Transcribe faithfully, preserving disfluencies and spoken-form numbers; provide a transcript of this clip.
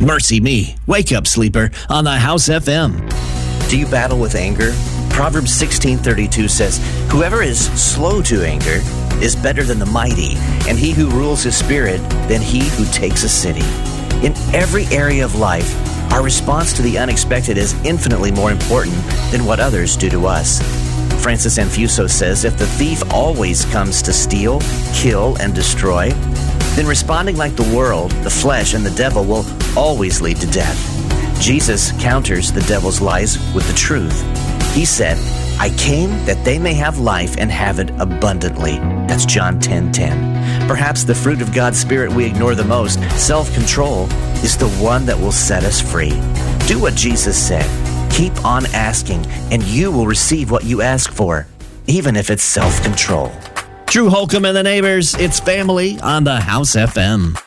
Mercy me. Wake up, sleeper, on the House F M. Do you battle with anger? Proverbs sixteen thirty-two says, "Whoever is slow to anger is better than the mighty, and he who rules his spirit than he who takes a city." In every area of life, our response to the unexpected is infinitely more important than what others do to us. Francis Anfuso says, if the thief always comes to steal, kill, and destroy, then responding like the world, the flesh, and the devil will always lead to death. Jesus counters the devil's lies with the truth. He said, "I came that they may have life and have it abundantly." That's John ten ten. Perhaps the fruit of God's Spirit we ignore the most, self-control, is the one that will set us free. Do what Jesus said. Keep on asking, and you will receive what you ask for, even if it's self-control. Drew Holcomb and the neighbors, it's family on the House F M.